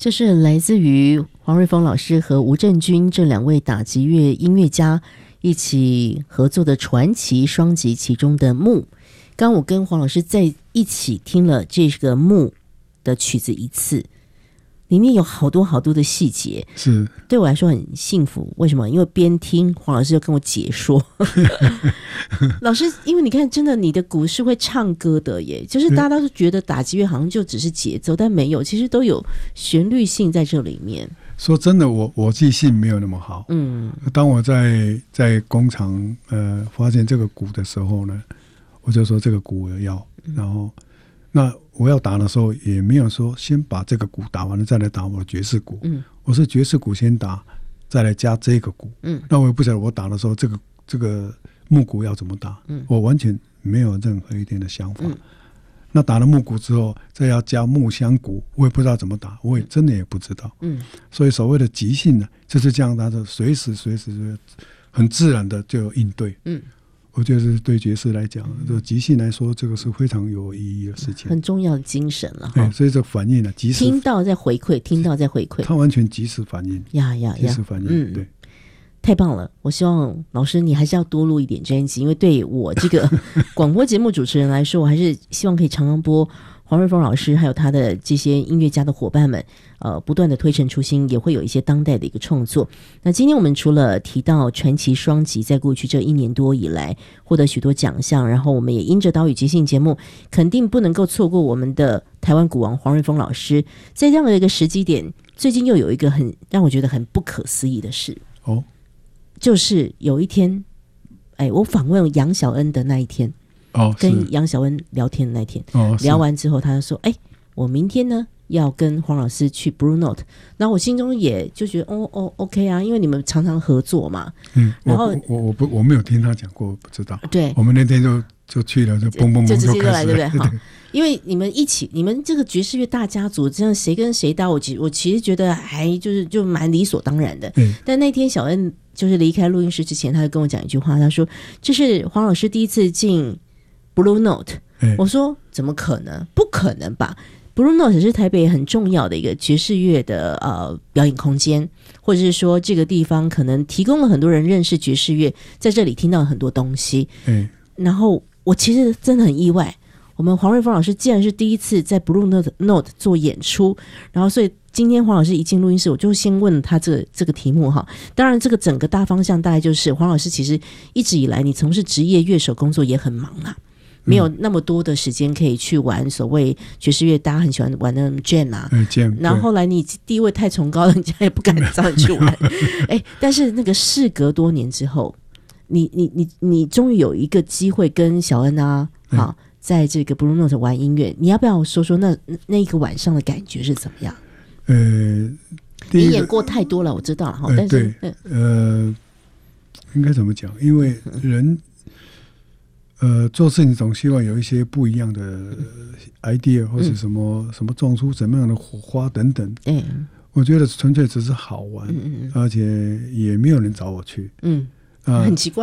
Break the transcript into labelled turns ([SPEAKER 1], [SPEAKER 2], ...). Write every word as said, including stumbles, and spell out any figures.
[SPEAKER 1] 这是来自于黄瑞丰老师和吴正军这两位打击乐音乐家一起合作的传奇双辑其中的木。刚我跟黄老师在一起听了这个木的曲子一次，里面有好多好多的细节，
[SPEAKER 2] 是
[SPEAKER 1] 对我来说很幸福。为什么？因为边听黄老师就跟我解说老师，因为你看真的你的鼓是会唱歌的耶，就是大家都觉得打击乐好像就只是节奏，但没有，其实都有旋律性在这里面。
[SPEAKER 2] 说真的，我我记性没有那么好。嗯，当我在在工厂呃发现这个鼓的时候呢，我就说这个鼓我要，然后那我要打的时候也没有说先把这个鼓打完了再来打我的爵士鼓。嗯，我是爵士鼓先打，再来加这个鼓。嗯，那我也不晓得我打的时候这个这个木鼓要怎么打。嗯，我完全没有任何一点的想法。嗯，那打了木鼓之后再要加木箱鼓，我也不知道怎么打，我也真的也不知道。嗯，所以所谓的即兴呢，就是这样，他的随时随时很自然的就应对。嗯，我觉得是对爵士来讲，就即兴来说，这个是非常有意义的事情，
[SPEAKER 1] 很重要的精神了。
[SPEAKER 2] 对，所以这个反应呢，及时
[SPEAKER 1] 听到再回馈，听到再回馈，
[SPEAKER 2] 他完全及时反应，
[SPEAKER 1] 呀呀呀，
[SPEAKER 2] 及时反应，嗯，对。
[SPEAKER 1] 太棒了！我希望老师你还是要多录一点专辑，因为对我这个广播节目主持人来说，我还是希望可以常常播黄瑞丰老师还有他的这些音乐家的伙伴们，呃，不断的推陈出新，也会有一些当代的一个创作。那今天我们除了提到传奇双辑在过去这一年多以来获得许多奖项，然后我们也因着岛屿即兴节目，肯定不能够错过我们的台湾鼓王黄瑞丰老师。在这样的一个时机点，最近又有一个很让我觉得很不可思议的事哦。就是有一天，哎，我访问杨小恩的那一天，哦，跟杨小恩聊天的那一天，哦，聊完之后，他就说：“哎，我明天呢要跟黄老师去 Blue Note。”然后我心中也就觉得，哦哦 ，OK 啊，因为你们常常合作嘛。嗯，然后
[SPEAKER 2] 我我我不我没有听他讲过，不知道。
[SPEAKER 1] 对，
[SPEAKER 2] 我们那天就就去了，就嘣嘣嘣
[SPEAKER 1] 就直接就来，对不对？
[SPEAKER 2] 哈。
[SPEAKER 1] 因为你们一起，你们这个爵士乐大家族，这样谁跟谁搭，我其我其实觉得还就是就蛮理所当然的。嗯，但那天小恩就是离开录音室之前，他就跟我讲一句话，他说：“这是黄老师第一次进 Blue Note。嗯”我说：“怎么可能？不可能吧 ？Blue Note 是台北很重要的一个爵士乐的呃表演空间，或者是说这个地方可能提供了很多人认识爵士乐，在这里听到很多东西。嗯，然后我其实真的很意外。”我们黄瑞丰老师既然是第一次在 Blue Note, Note 做演出，然后所以今天黄老师一进录音室，我就先问他这个这个题目哈。当然，这个整个大方向大概就是黄老师其实一直以来你从事职业乐手工作也很忙啊，没有那么多的时间可以去玩所谓爵士乐，大家很喜欢玩的 jam 啊。嗯 jam。然后后来你地位太崇高了，人家也不敢找你去玩。哎，但是那个事隔多年之后，你你你你终于有一个机会跟小恩啊，好。嗯，在这个 Blue Note 玩音乐，你要不要说说那那一个晚上的感觉是怎么样？呃，你演过太多了，我知道了哈、呃。但是，
[SPEAKER 2] 对，呃，应该怎么讲？因为人，呃，做事情总希望有一些不一样的 idea， 或是什么、嗯、什么撞出怎么样的火花等等。嗯，我觉得纯粹只是好玩，嗯嗯，而且也没有人找我去。嗯，呃、
[SPEAKER 1] 很奇怪。